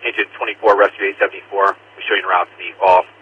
engine 24, rescue 874. We show you en route to the off